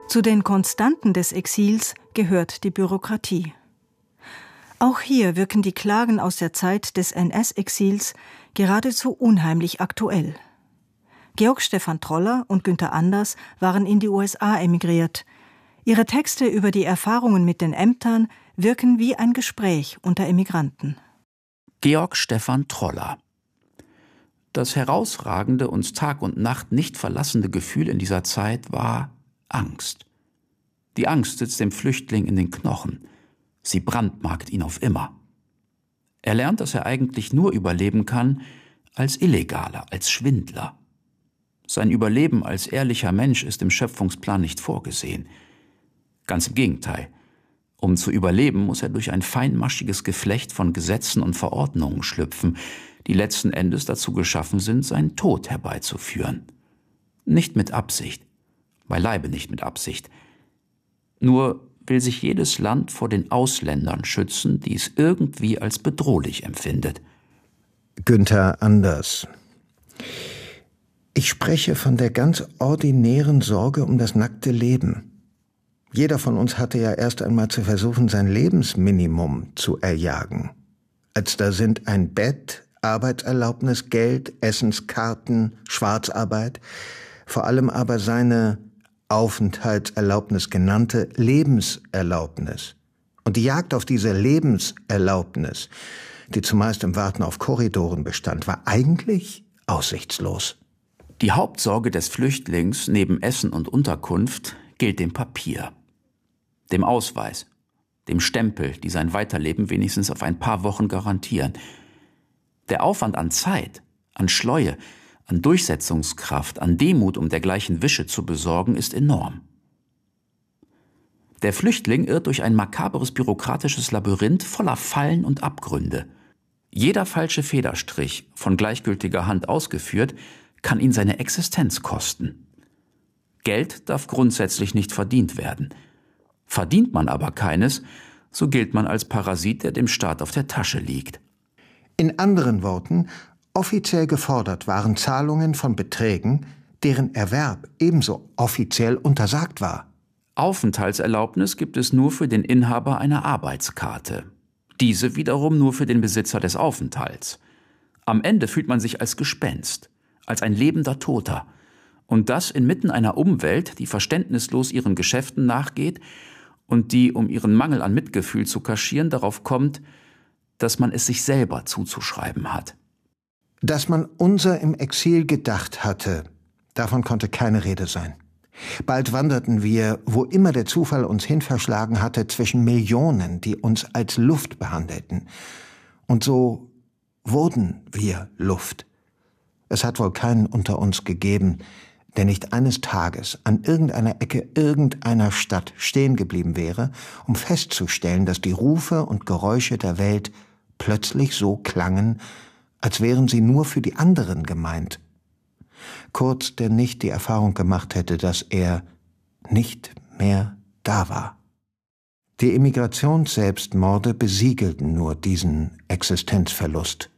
Zu den Konstanten des Exils gehört die Bürokratie. Auch hier wirken die Klagen aus der Zeit des NS-Exils geradezu unheimlich aktuell. Georg Stephan Troller und Günther Anders waren in die USA emigriert. Ihre Texte über die Erfahrungen mit den Ämtern wirken wie ein Gespräch unter Emigranten. Georg Stephan Troller. Das herausragende, uns Tag und Nacht nicht verlassende Gefühl in dieser Zeit war Angst. Die Angst sitzt dem Flüchtling in den Knochen. Sie brandmarkt ihn auf immer. Er lernt, dass er eigentlich nur überleben kann als Illegaler, als Schwindler. Sein Überleben als ehrlicher Mensch ist im Schöpfungsplan nicht vorgesehen. Ganz im Gegenteil. Um zu überleben, muss er durch ein feinmaschiges Geflecht von Gesetzen und Verordnungen schlüpfen, die letzten Endes dazu geschaffen sind, seinen Tod herbeizuführen. Nicht mit Absicht, beileibe nicht mit Absicht. Nur will sich jedes Land vor den Ausländern schützen, die es irgendwie als bedrohlich empfindet. Günther Anders. Ich spreche von der ganz ordinären Sorge um das nackte Leben. Jeder von uns hatte ja erst einmal zu versuchen, sein Lebensminimum zu erjagen. Als da sind ein Bett, Arbeitserlaubnis, Geld, Essenskarten, Schwarzarbeit, vor allem aber seine Aufenthaltserlaubnis genannte Lebenserlaubnis. Und die Jagd auf diese Lebenserlaubnis, die zumeist im Warten auf Korridoren bestand, war eigentlich aussichtslos. Die Hauptsorge des Flüchtlings neben Essen und Unterkunft gilt dem Papier, dem Ausweis, dem Stempel, die sein Weiterleben wenigstens auf ein paar Wochen garantieren. Der Aufwand an Zeit, an Schleue, an Durchsetzungskraft, an Demut, um dergleichen Wische zu besorgen, ist enorm. Der Flüchtling irrt durch ein makabres bürokratisches Labyrinth voller Fallen und Abgründe. Jeder falsche Federstrich, von gleichgültiger Hand ausgeführt, kann ihn seine Existenz kosten. Geld darf grundsätzlich nicht verdient werden. Verdient man aber keines, so gilt man als Parasit, der dem Staat auf der Tasche liegt. In anderen Worten, offiziell gefordert waren Zahlungen von Beträgen, deren Erwerb ebenso offiziell untersagt war. Aufenthaltserlaubnis gibt es nur für den Inhaber einer Arbeitskarte. Diese wiederum nur für den Besitzer des Aufenthalts. Am Ende fühlt man sich als Gespenst, als ein lebender Toter. Und das inmitten einer Umwelt, die verständnislos ihren Geschäften nachgeht und die, um ihren Mangel an Mitgefühl zu kaschieren, darauf kommt, dass man es sich selber zuzuschreiben hat. Dass man unser im Exil gedacht hatte, davon konnte keine Rede sein. Bald wanderten wir, wo immer der Zufall uns hin verschlagen hatte, zwischen Millionen, die uns als Luft behandelten. Und so wurden wir Luft. Es hat wohl keinen unter uns gegeben, der nicht eines Tages an irgendeiner Ecke irgendeiner Stadt stehen geblieben wäre, um festzustellen, dass die Rufe und Geräusche der Welt plötzlich so klangen, als wären sie nur für die anderen gemeint. Kurz, der nicht die Erfahrung gemacht hätte, dass er nicht mehr da war. Die Emigrationsselbstmorde besiegelten nur diesen Existenzverlust.